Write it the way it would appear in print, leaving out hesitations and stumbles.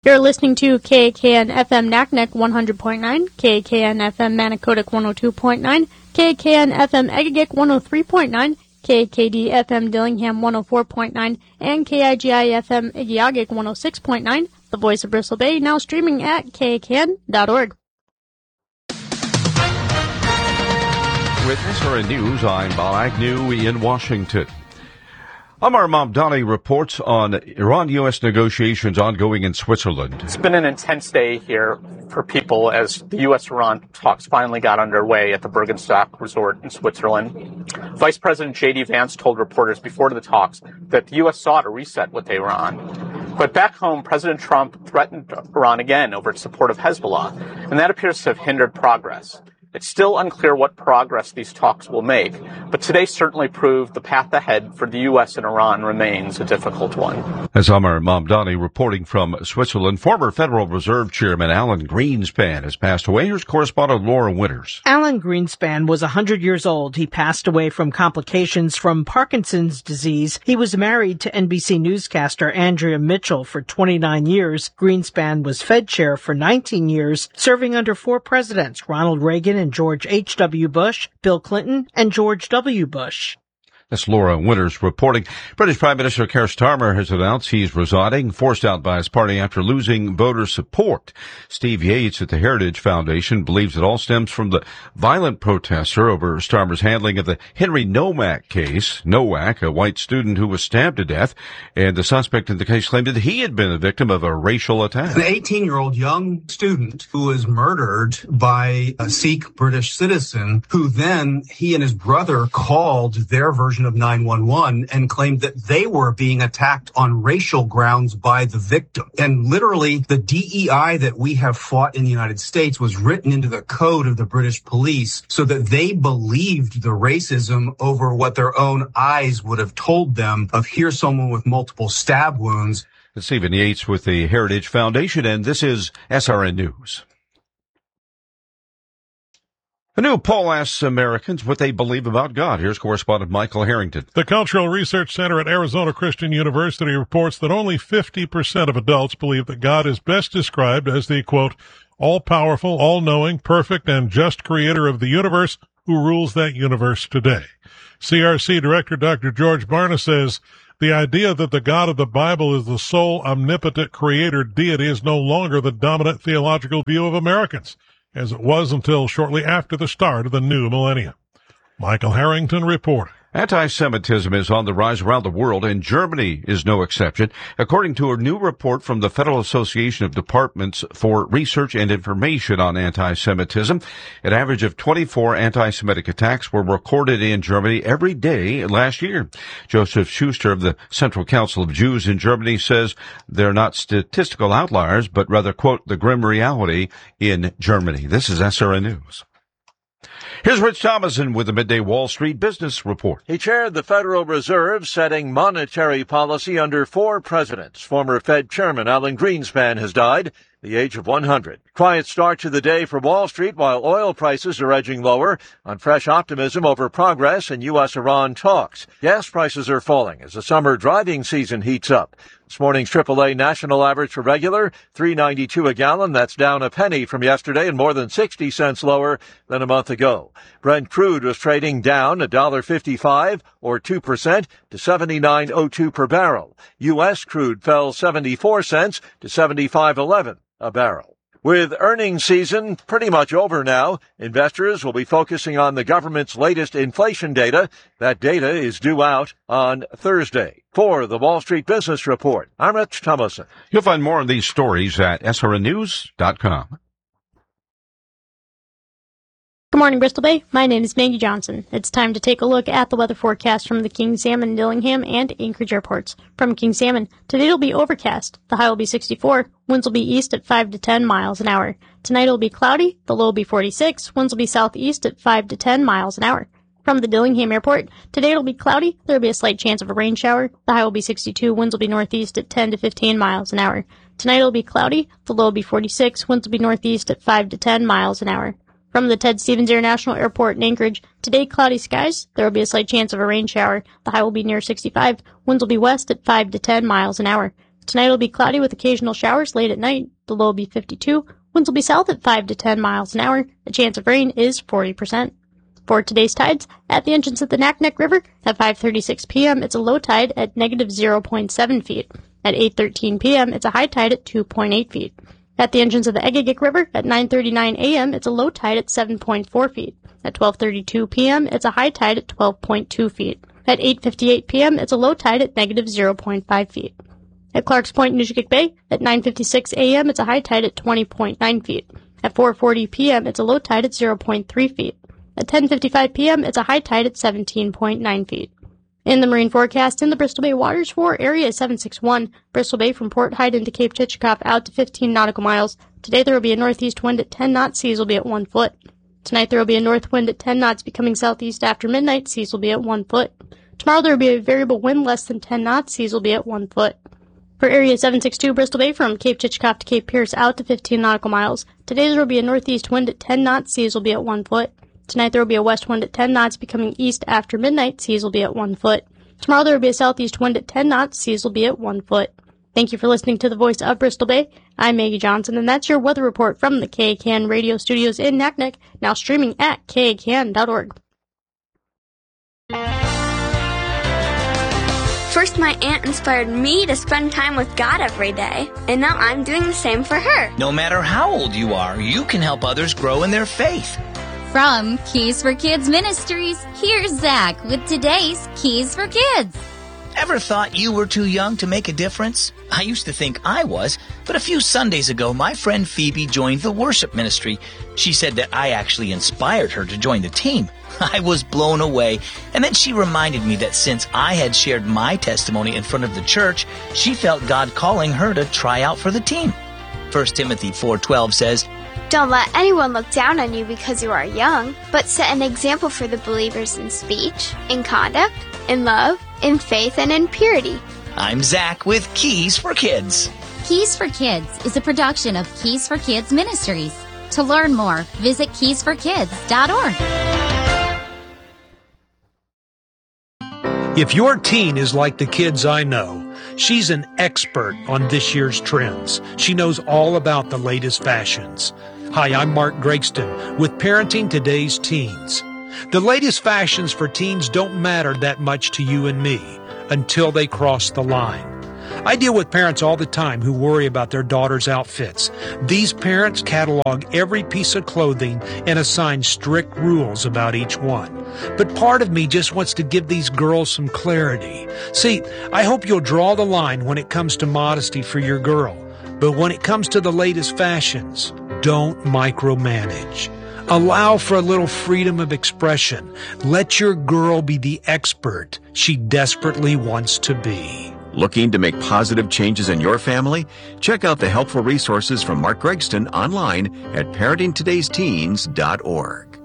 You're listening to KKN FM Naknek 100.9, KKN FM Manicodic 102.9, KKN FM Egegik 103.9, KKD FM Dillingham 104.9, and KIGI FM Igiagic 106.9, the voice of Bristol Bay, now streaming at kkn.org. With SRN News, I'm Bob Agnew in Washington. Amar Mamdani reports on Iran-U.S. negotiations ongoing in Switzerland. It's been an intense day here for people as the U.S.-Iran talks finally got underway at the Bergenstock Resort in Switzerland. Vice President J.D. Vance told reporters before the talks that the U.S. sought a reset with Iran. But back home, President Trump threatened Iran again over its support of Hezbollah, and that appears to have hindered progress. It's still unclear what progress these talks will make, but today certainly proved the path ahead for the U.S. and Iran remains a difficult one. As Amar Mamdani reporting from Switzerland, former Federal Reserve Chairman Alan Greenspan has passed away. Here's correspondent Laura Winters. Alan Greenspan was 100 years old. He passed away from complications from Parkinson's disease. He was married to NBC newscaster Andrea Mitchell for 29 years. Greenspan was Fed chair for 19 years, serving under 4 presidents, Ronald Reagan and George H.W. Bush, Bill Clinton, and George W. Bush. That's Laura Winters reporting. British Prime Minister Keir Starmer has announced he's resigning, forced out by his party after losing voter support. Steve Yates at the Heritage Foundation believes it all stems from the violent protester over Starmer's handling of the Henry Nowak case. Nowak, a white student who was stabbed to death, and the suspect in the case claimed that he had been a victim of a racial attack. An 18-year-old young student who was murdered by a Sikh British citizen who then he and his brother called their version of 911 and claimed that they were being attacked on racial grounds by the victim. And literally, the DEI that we have fought in the United States was written into the code of the British police so that they believed the racism over what their own eyes would have told them of here's someone with multiple stab wounds. It's Stephen Yates with the Heritage Foundation, and this is SRN News. A new poll asks Americans what they believe about God. Here's correspondent Michael Harrington. The Cultural Research Center at Arizona Christian University reports that only 50% of adults believe that God is best described as the, quote, all-powerful, all-knowing, perfect, and just creator of the universe who rules that universe today. CRC Director Dr. George Barna says the idea that the God of the Bible is the sole omnipotent creator deity is no longer the dominant theological view of Americans, as it was until shortly after the start of the new millennium. Michael Harrington reporting. Anti-Semitism is on the rise around the world, and Germany is no exception. According to a new report from the Federal Association of Departments for Research and Information on Anti-Semitism, an average of 24 anti-Semitic attacks were recorded in Germany every day last year. Joseph Schuster of the Central Council of Jews in Germany says they're not statistical outliers, but rather, quote, the grim reality in Germany. This is SRN News. Here's Rich Thomason with the Midday Wall Street Business Report. He chaired the Federal Reserve, setting monetary policy under 4 presidents. Former Fed Chairman Alan Greenspan has died, the age of 100. Quiet start to the day for Wall Street while oil prices are edging lower on fresh optimism over progress in U.S.-Iran talks. Gas prices are falling as the summer driving season heats up. This morning's AAA national average for regular, $3.92 a gallon. That's down a penny from yesterday and more than 60 cents lower than a month ago. Brent crude was trading down $1.55 or 2% to $79.02 per barrel. U.S. crude fell 74 cents to $75.11 a barrel. With earnings season pretty much over now, investors will be focusing on the government's latest inflation data. That data is due out on Thursday. For the Wall Street Business Report, I'm Rich Thomason. You'll find more of these stories at srnnews.com. Good morning, Bristol Bay. My name is Maggie Johnson. It's time to take a look at the weather forecast from the King Salmon, Dillingham, and Anchorage airports. From King Salmon, today it'll be overcast. The high will be 64. Winds will be east at 5 to 10 miles an hour. Tonight it'll be cloudy. The low will be 46. Winds will be southeast at 5 to 10 miles an hour. From the Dillingham Airport, today it'll be cloudy. There will be a slight chance of a rain shower. The high will be 62. Winds will be northeast at 10 to 15 miles an hour. Tonight it'll be cloudy. The low will be 46. Winds will be northeast at 5 to 10 miles an hour. From the Ted Stevens International Airport in Anchorage, today cloudy skies. There will be a slight chance of a rain shower. The high will be near 65. Winds will be west at 5 to 10 miles an hour. Tonight will be cloudy with occasional showers late at night. The low will be 52. Winds will be south at 5 to 10 miles an hour. The chance of rain is 40%. For today's tides, at the entrance of the Naknek River, at 5:36 p.m., it's a low tide at negative 0.7 feet. At 8:13 p.m., it's a high tide at 2.8 feet. At the entrance of the Egegik River, at 9:39 a.m., it's a low tide at 7.4 feet. At 12:32 p.m., it's a high tide at 12.2 feet. At 8:58 p.m., it's a low tide at negative 0.5 feet. At Clark's Point, Nujikik Bay, at 9:56 a.m., it's a high tide at 20.9 feet. At 4:40 p.m., it's a low tide at 0.3 feet. At 10:55 p.m., it's a high tide at 17.9 feet. In the marine forecast, in the Bristol Bay waters for Area 761, Bristol Bay from Port Hyden to Cape Tchickock out to 15 nautical miles. Today there will be a northeast wind at 10 knots, seas will be at 1 foot. Tonight there will be a north wind at 10 knots becoming southeast after midnight, seas will be at 1 foot. Tomorrow there will be a variable wind less than 10 knots, seas will be at 1 foot. For Area 762, Bristol Bay from Cape Tchickock to Cape Pierce out to 15 nautical miles. Today there will be a northeast wind at 10 knots, seas will be at 1 foot. Tonight there will be a west wind at 10 knots becoming east after midnight, seas will be at 1 foot. Tomorrow there will be a southeast wind at 10 knots, seas will be at 1 foot. Thank you for listening to the Voice of Bristol Bay. I'm Maggie Johnson, and that's your weather report from the KAKN radio studios in Naknek, now streaming at KAKN.org. First, my aunt inspired me to spend time with God every day, and now I'm doing the same for her. No matter how old you are, you can help others grow in their faith. From Keys for Kids Ministries, here's Zach with today's Keys for Kids. Ever thought you were too young to make a difference? I used to think I was, but a few Sundays ago, my friend Phoebe joined the worship ministry. She said that I actually inspired her to join the team. I was blown away, and then she reminded me that since I had shared my testimony in front of the church, she felt God calling her to try out for the team. 1 Timothy 4:12 says, Don't let anyone look down on you because you are young, but set an example for the believers in speech, in conduct, in love, in faith, and in purity. I'm Zach with Keys for Kids. Keys for Kids is a production of Keys for Kids Ministries. To learn more, visit keysforkids.org. If your teen is like the kids I know, she's an expert on this year's trends. She knows all about the latest fashions. Hi, I'm Mark Gregston with Parenting Today's Teens. The latest fashions for teens don't matter that much to you and me until they cross the line. I deal with parents all the time who worry about their daughters' outfits. These parents catalog every piece of clothing and assign strict rules about each one. But part of me just wants to give these girls some clarity. See, I hope you'll draw the line when it comes to modesty for your girl. But when it comes to the latest fashions, don't micromanage. Allow for a little freedom of expression. Let your girl be the expert she desperately wants to be. Looking to make positive changes in your family? Check out the helpful resources from Mark Gregston online at parentingtodaysteens.org.